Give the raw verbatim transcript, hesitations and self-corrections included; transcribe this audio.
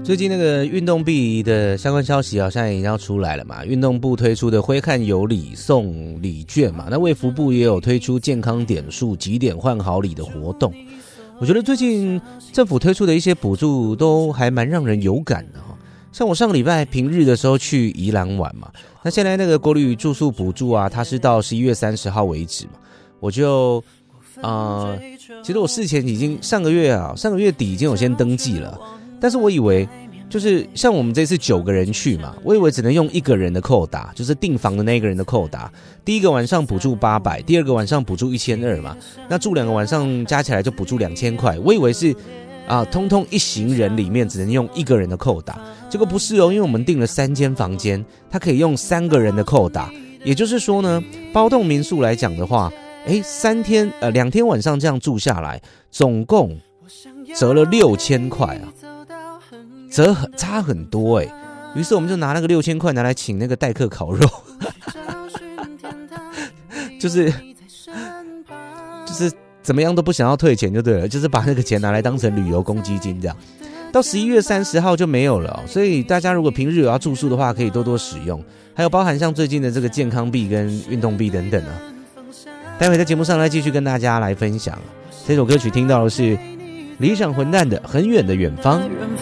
最近那个运动币的相关消息好像已经要出来了嘛，运动部推出的挥看有礼送礼券嘛，那卫福部也有推出健康点数集点换好礼的活动。我觉得最近政府推出的一些补助都还蛮让人有感的哈。像我上个礼拜平日的时候去宜兰玩嘛，那现在那个国旅住宿补助啊，它是到十一月三十号为止嘛，我就呃，其实我事前已经上个月啊，上个月底已经有先登记了。但是我以为就是像我们这次九个人去嘛，我以为只能用一个人的扣打，就是订房的那个人的扣打，第一个晚上补助八百，第二个晚上补助一千二嘛，那住两个晚上加起来就补助两千块。我以为是啊，通通一行人里面只能用一个人的扣打，结果不是哦，因为我们订了三间房间，它可以用三个人的扣打，也就是说呢，包栋民宿来讲的话，哎，三天呃两天晚上这样住下来，总共折了六千块啊。折很差很多哎、欸，于是我们就拿那个六千块拿来请那个代客烤肉，就是就是怎么样都不想要退钱就对了，就是把那个钱拿来当成旅游公积金这样。到十一月三十号就没有了、哦，所以大家如果平日有要住宿的话，可以多多使用。还有包含像最近的这个健康币跟运动币等等啊，待会在节目上来继续跟大家来分享。这首歌曲听到的是理想混蛋的《很远的远方》。